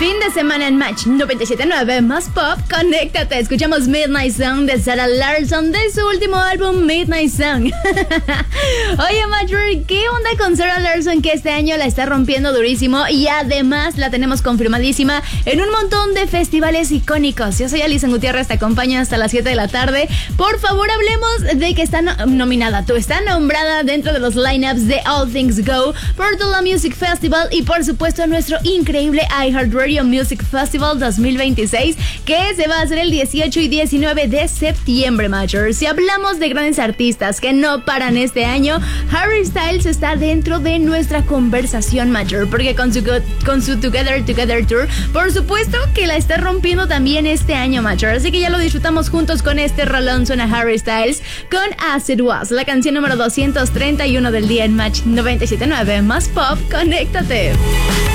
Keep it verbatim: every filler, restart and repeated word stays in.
Fin de semana en Match noventa y siete punto nueve más pop. Conéctate, escuchamos Midnight Song de Sarah Larsson de su último álbum Midnight Song. Oye, Matcher, ¿qué onda con Sarah Larsson, que este año la está rompiendo durísimo y además la tenemos confirmadísima en un montón de festivales icónicos? Yo soy Alison Gutiérrez, te acompaño hasta las siete de la tarde. Por favor, hablemos de que está no- nominada, tú está nombrada dentro de los lineups de All Things Go, Portola Music Festival y por supuesto nuestro increíble iHeartRadio Music Festival dos mil veintiséis, que se va a hacer el dieciocho y diecinueve de septiembre, Major. Si hablamos de grandes artistas que no paran este año, Harry Styles está dentro de nuestra conversación, Major, porque con su, con su Together Together Tour, por supuesto que la está rompiendo también este año, Major. Así que ya lo disfrutamos juntos con este rolón. Suena Harry Styles con As It Was, la canción número doscientos treinta y uno del día en Match noventa y siete punto nueve más pop. Conéctate.